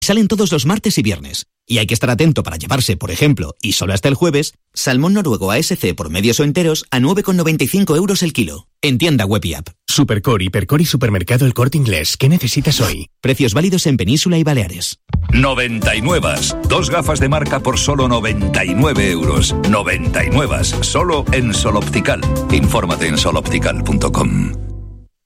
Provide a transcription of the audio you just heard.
Salen todos los martes y viernes. Y hay que estar atento para llevarse, por ejemplo, y solo hasta el jueves, salmón noruego ASC por medios o enteros a 9,95 € el kilo. En tienda web y app. Supercore, Hipercore y Supermercado El Corte Inglés. ¿Qué necesitas hoy? Precios válidos en Península y Baleares. 99. 2 gafas de marca por solo 99 €. 99. Solo en Sol Optical. Infórmate en soloptical.com.